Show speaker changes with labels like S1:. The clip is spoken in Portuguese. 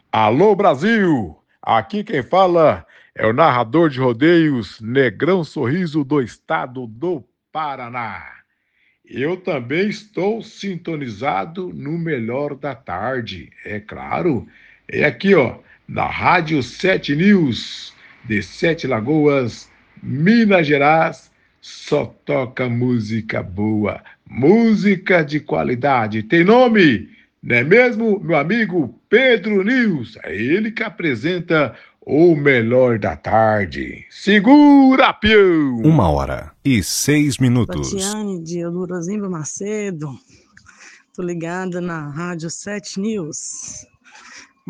S1: Alô Brasil! Aqui quem fala é o narrador de rodeios Negrão Sorriso do estado do Paraná. Eu também estou sintonizado no melhor da tarde, é claro. É aqui, ó, na Rádio 7 News, de Sete Lagoas, Minas Gerais. Só toca música boa, música de qualidade. Tem nome, não é mesmo, meu amigo Pedro News? É ele que apresenta o melhor da tarde. Segura, peão!
S2: 1h06.
S3: Tatiane de Eudorozimba Macedo, tô ligada na Rádio 7 News.